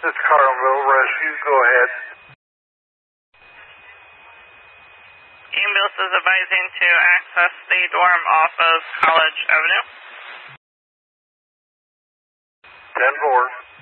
This is Carlinville Rescue. Go ahead. Ambulance is advising to access the dorm off of College Avenue. 10-4.